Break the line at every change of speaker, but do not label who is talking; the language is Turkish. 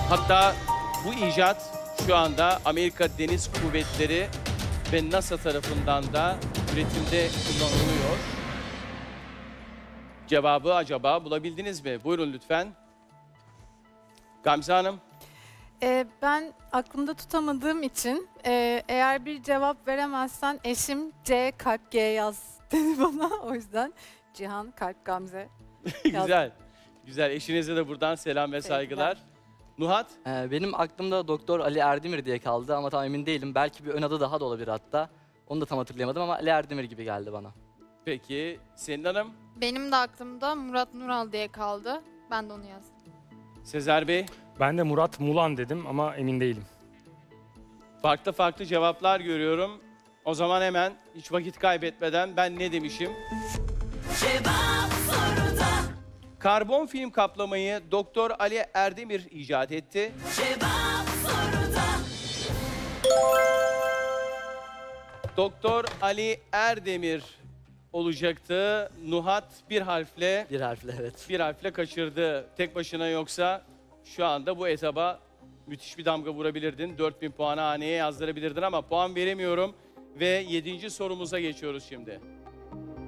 Hatta bu icat şu anda Amerika Deniz Kuvvetleri ve NASA tarafından da üretimde kullanılıyor. Cevabı acaba bulabildiniz mi? Buyurun lütfen. Gamze Hanım.
Ben aklımda tutamadığım için eğer bir cevap veremezsen eşim C kalp G yaz dedi bana. O yüzden Cihan kalp Gamze.
Güzel. Güzel. Eşinize de buradan selam ve saygılar. Nuhat.
Benim aklımda Doktor Ali Erdemir diye kaldı ama tam emin değilim. Belki bir ön adı daha da olabilir hatta. Onu da tam hatırlayamadım ama Ali Erdemir gibi geldi bana.
Peki Selin Hanım.
Benim de aklımda Murat Nural diye kaldı. Ben de onu yazdım.
Sezer Bey.
Ben de Murat Mulan dedim ama emin değilim.
Farklı farklı cevaplar görüyorum. O zaman hemen hiç vakit kaybetmeden ben ne demişim?
Cevap soruda.
Karbon film kaplamayı Doktor Ali Erdemir icat etti.
Cevap soruda.
Doktor Ali Erdemir olacaktı. Nuhat bir harfle
Bir harfle evet.
kaçırdı. Tek başına yoksa şu anda bu etaba müthiş bir damga vurabilirdin. 4000 puanı haneye yazdırabilirdin ama puan veremiyorum. Ve 7. sorumuza geçiyoruz şimdi.